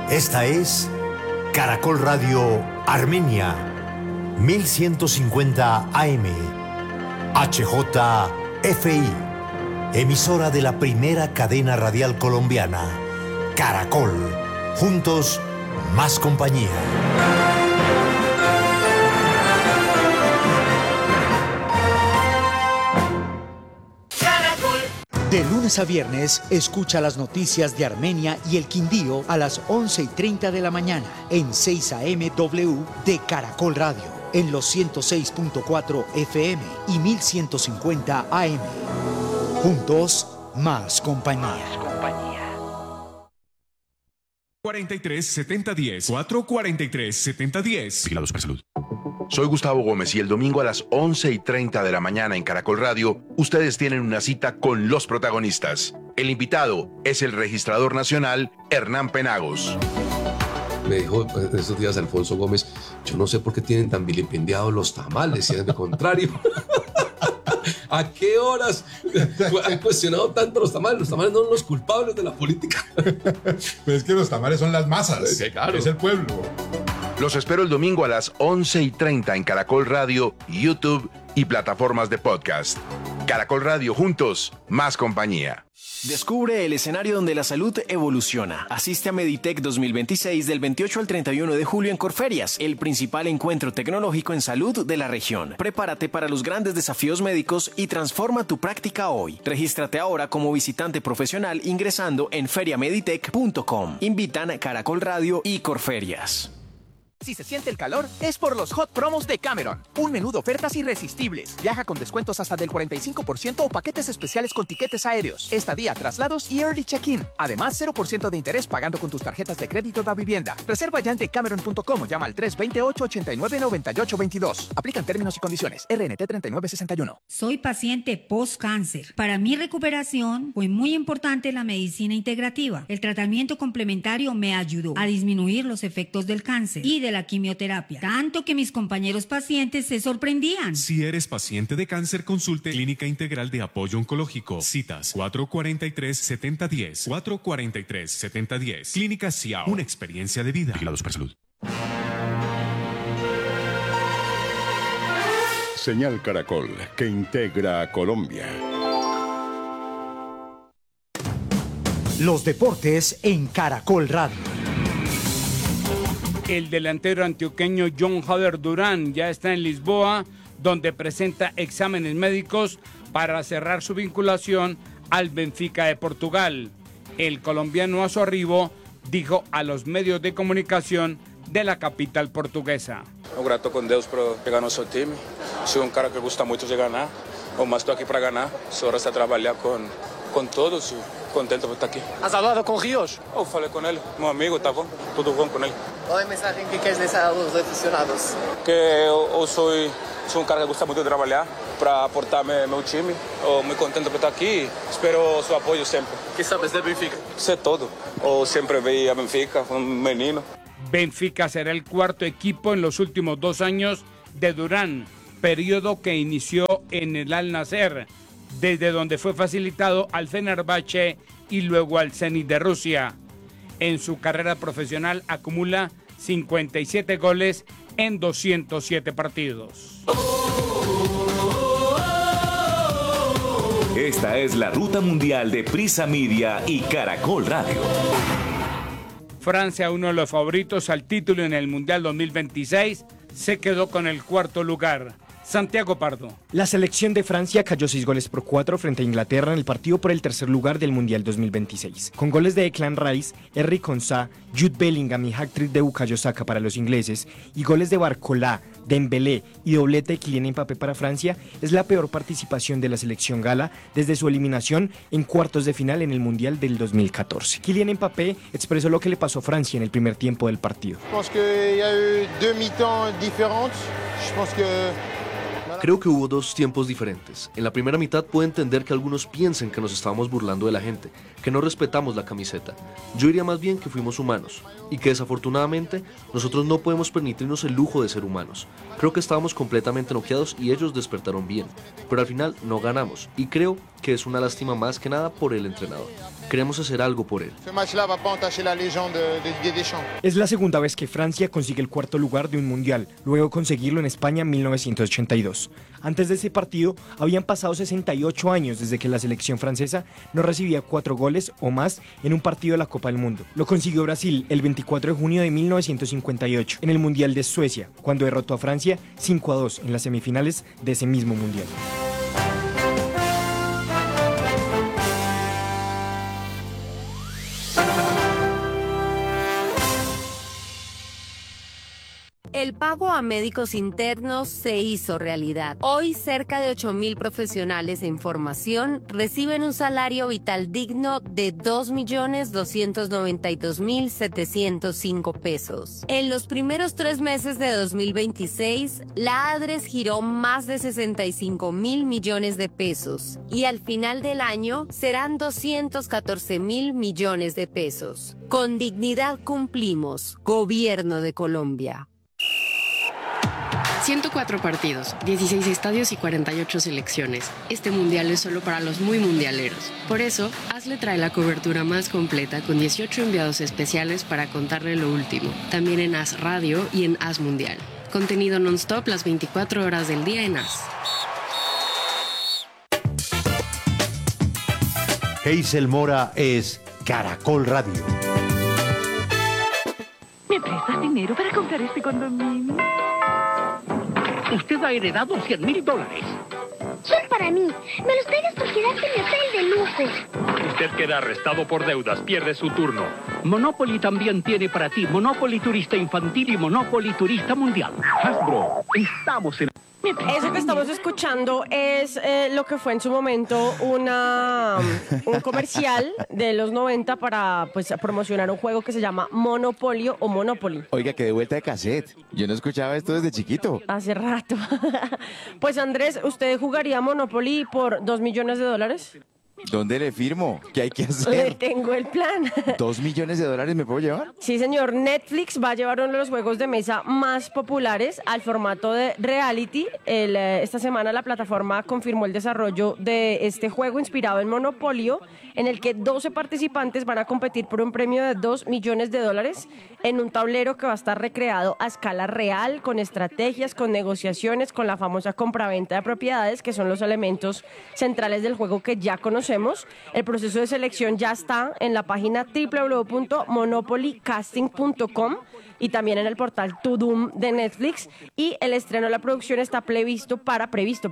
Esta es Caracol Radio Armenia, 1150 AM, HJFI, emisora de la primera cadena radial colombiana, Caracol. Juntos, más compañía. De lunes a viernes, escucha las noticias de Armenia y el Quindío a las 11:30 de la mañana en 6 AM W de Caracol Radio, en los 106.4 FM y 1150 AM. Juntos, más compañía. 43-70-10, 443-70-10. Vigilados por salud. Soy Gustavo Gómez y el domingo a las 11:30 de la mañana en Caracol Radio, ustedes tienen una cita con los protagonistas. El invitado es el registrador nacional Hernán Penagos. Me dijo estos días Alfonso Gómez, yo no sé por qué tienen tan vilipendiados los tamales, si es de contrario. ¿A qué horas han cuestionado tanto los tamales? Los tamales no son los culpables de la política. Pues es que los tamales son las masas, sí, claro. Es el pueblo. Los espero el domingo a las 11:30 en Caracol Radio, YouTube y plataformas de podcast. Caracol Radio, juntos, más compañía. Descubre el escenario donde la salud evoluciona. Asiste a Meditech 2026 del 28 al 31 de julio en Corferias, el principal encuentro tecnológico en salud de la región. Prepárate para los grandes desafíos médicos y transforma tu práctica hoy. Regístrate ahora como visitante profesional ingresando en feriameditech.com. Invitan Caracol Radio y Corferias. Si se siente el calor, es por los Hot Promos de Cameron. Un menú de ofertas irresistibles. Viaja con descuentos hasta del 45% o paquetes especiales con tiquetes aéreos, estadía, traslados y early check-in. Además, 0% de interés pagando con tus tarjetas de crédito da vivienda. Reserva ya en decameron.com o llama al 328-89-9822. Aplican términos y condiciones. RNT 3961. Soy paciente post-cáncer. Para mi recuperación fue muy importante la medicina integrativa. El tratamiento complementario me ayudó a disminuir los efectos del cáncer y de la quimioterapia, tanto que mis compañeros pacientes se sorprendían. Si eres paciente de cáncer, consulte Clínica Integral de Apoyo Oncológico. Citas 443-7010, 443-7010. Clínica Ciao, una experiencia de vida. Vigilados por salud. Señal Caracol, que integra a Colombia. Los deportes en Caracol Radio. El delantero antioqueño John Jader Durán ya está en Lisboa, donde presenta exámenes médicos para cerrar su vinculación al Benfica de Portugal. El colombiano a su arribo dijo a los medios de comunicación de la capital portuguesa. Eu grato com Deus por pegar nosso time. Sou cara que gosta muito de ganhar, mas estou aqui para ganhar. Só resta trabalhar com todos. Contento por estar aqui. ¿Has hablado con Ríos? Eu falei com ele, meu amigo, tá bom? Tudo bom com ele. ¿Cuál es el mensaje que quieres dejar a los aficionados? Que eu sou cara que gosta muito de trabalhar para aportar meu time. Eu muito contento por estar aqui. Espero seu apoio sempre. ¿Qué sabes de Benfica? Sé todo. Eu sempre vi a Benfica, un menino. Benfica será el cuarto equipo en los últimos 2 años de Durán, periodo que inició en el Al Nassr, desde donde fue facilitado al Fenerbahce y luego al Zenit de Rusia. En su carrera profesional acumula 57 goles en 207 partidos. Esta es la ruta mundial de Prisa Media y Caracol Radio. Francia, uno de los favoritos al título en el Mundial 2026, se quedó con el cuarto lugar. Santiago Pardo. La selección de Francia cayó 6-4 frente a Inglaterra en el partido por el tercer lugar del Mundial 2026. Con goles de Declan Rice, Henry Konsa, Jude Bellingham y hat-trick de Bukayo Saka para los ingleses y goles de Barcola, Dembélé y doblete de Kylian Mbappé para Francia, es la peor participación de la selección gala desde su eliminación en cuartos de final en el Mundial del 2014. Kylian Mbappé expresó lo que le pasó a Francia en el primer tiempo del partido. Creo que hubo 2 tiempos diferentes. En la primera mitad puedo entender que algunos piensen que nos estábamos burlando de la gente, que no respetamos la camiseta. Yo diría más bien que fuimos humanos y que desafortunadamente nosotros no podemos permitirnos el lujo de ser humanos. Creo que estábamos completamente noqueados y ellos despertaron bien, pero al final no ganamos y creo que es una lástima más que nada por el entrenador. Queremos hacer algo por él. Es la segunda vez que Francia consigue el cuarto lugar de un mundial, luego conseguirlo en España en 1982. Antes de ese partido, habían pasado 68 años desde que la selección francesa no recibía 4 goles o más en un partido de la Copa del Mundo. Lo consiguió Brasil el 24 de junio de 1958 en el Mundial de Suecia, cuando derrotó a Francia 5-2 en las semifinales de ese mismo mundial. El pago a médicos internos se hizo realidad. Hoy, cerca de 8.000 profesionales en formación reciben un salario vital digno de 2.292.705 pesos. En los primeros 3 meses de 2026, la ADRES giró más de 65.000 millones de pesos y al final del año serán 214.000 millones de pesos. Con dignidad cumplimos. Gobierno de Colombia. 104 partidos, 16 estadios y 48 selecciones. Este mundial es solo para los muy mundialeros. Por eso, AS le trae la cobertura más completa con 18 enviados especiales para contarle lo último. También en AS Radio y en AS Mundial. Contenido non-stop las 24 horas del día en AS. Hazel Mora es Caracol Radio. ¿Me prestas dinero para comprar este condominio? Usted ha heredado $100.000. Son para mí. Me los traigas por quedarte en mi hotel de lujo. Usted queda arrestado por deudas. Pierde su turno. Monopoly también tiene para ti Monopoly Turista Infantil y Monopoly Turista Mundial. Hasbro, estamos en... Eso que estamos escuchando es lo que fue en su momento un comercial de los 90 para promocionar un juego que se llama Monopolio o Monopoly. Oiga, que de vuelta de cassette. Yo no escuchaba esto desde chiquito. Hace rato. Pues Andrés, ¿usted jugaría Monopoly por $2 millones? ¿Dónde le firmo? ¿Qué hay que hacer? Tengo el plan. ¿$2 millones me puedo llevar? Sí, señor. Netflix va a llevar uno de los juegos de mesa más populares al formato de reality. Esta semana la plataforma confirmó el desarrollo de este juego inspirado en Monopolio, en el que 12 participantes van a competir por un premio de $2 millones en un tablero que va a estar recreado a escala real, con estrategias, con negociaciones, con la famosa compraventa de propiedades, que son los elementos centrales del juego que ya conocemos. El proceso de selección ya está en la página www.monopolycasting.com y también en el portal Tudum de Netflix, y el estreno de la producción está previsto para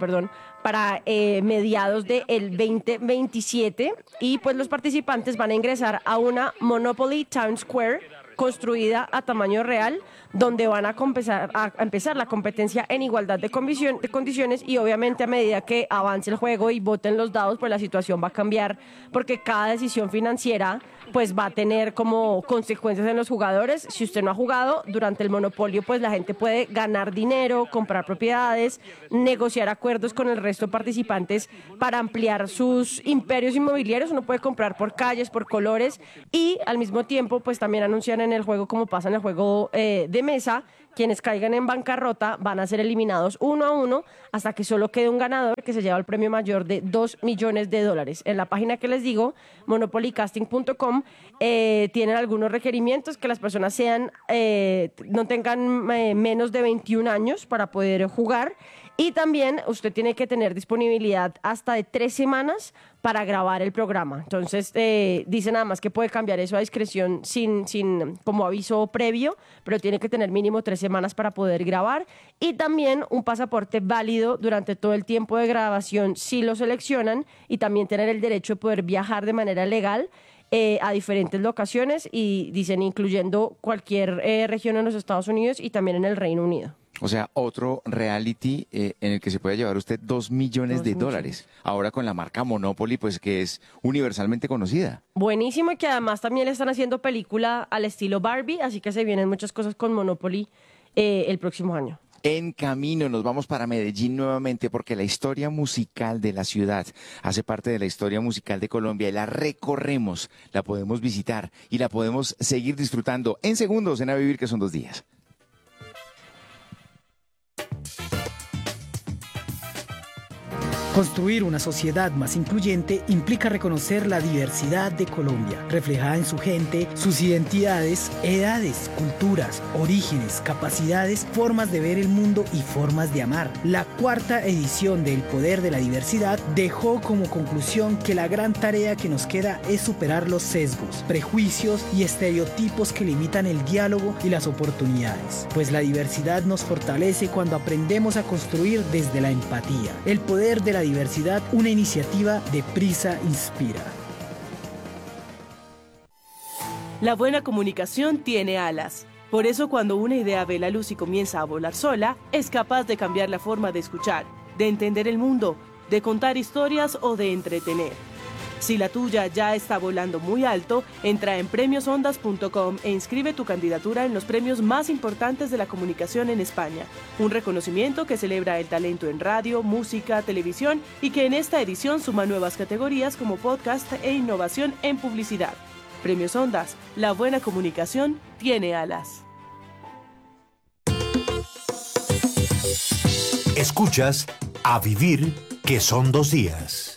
mediados del 2027, y pues los participantes van a ingresar a una Monopoly Town Square construida a tamaño real, donde van a empezar la competencia en igualdad de condiciones, y obviamente a medida que avance el juego y voten los dados, pues la situación va a cambiar, porque cada decisión financiera pues va a tener como consecuencias en los jugadores. Si usted no ha jugado durante el monopolio, pues la gente puede ganar dinero, comprar propiedades, negociar acuerdos con el resto de participantes para ampliar sus imperios inmobiliarios. Uno puede comprar por calles, por colores, y al mismo tiempo pues también anuncian en el juego, como pasa en el juego de mesa, quienes caigan en bancarrota van a ser eliminados 1 a 1 hasta que solo quede un ganador que se lleva el premio mayor de $2 millones. En la página que les digo, monopolycasting.com, tienen algunos requerimientos: que las personas no tengan menos de 21 años para poder jugar, y también usted tiene que tener disponibilidad hasta de 3 semanas para grabar el programa. Entonces, dice nada más que puede cambiar eso a discreción sin como aviso previo, pero tiene que tener mínimo 3 semanas para poder grabar, y también un pasaporte válido durante todo el tiempo de grabación si lo seleccionan, y también tener el derecho de poder viajar de manera legal a diferentes locaciones, y dicen incluyendo cualquier región en los Estados Unidos y también en el Reino Unido. O sea, otro reality en el que se puede llevar usted $2 millones. Ahora con la marca Monopoly, pues que es universalmente conocida. Buenísimo, y que además también le están haciendo película al estilo Barbie, así que se vienen muchas cosas con Monopoly el próximo año. En camino nos vamos para Medellín nuevamente, porque la historia musical de la ciudad hace parte de la historia musical de Colombia, y la recorremos, la podemos visitar y la podemos seguir disfrutando en segundos en A Vivir, que son 2 días. Construir una sociedad más incluyente implica reconocer la diversidad de Colombia, reflejada en su gente, sus identidades, edades, culturas, orígenes, capacidades, formas de ver el mundo y formas de amar. La cuarta edición de El Poder de la Diversidad dejó como conclusión que la gran tarea que nos queda es superar los sesgos, prejuicios y estereotipos que limitan el diálogo y las oportunidades, pues la diversidad nos fortalece cuando aprendemos a construir desde la empatía. El Poder de la Diversidad, una iniciativa de Prisa Inspira. La buena comunicación tiene alas. Por eso cuando una idea ve la luz y comienza a volar sola, es capaz de cambiar la forma de escuchar, de entender el mundo, de contar historias o de entretener. Si la tuya ya está volando muy alto, entra en premiosondas.com e inscribe tu candidatura en los premios más importantes de la comunicación en España. Un reconocimiento que celebra el talento en radio, música, televisión y que en esta edición suma nuevas categorías como podcast e innovación en publicidad. Premios Ondas, la buena comunicación tiene alas. Escuchas A Vivir, que son 2 días.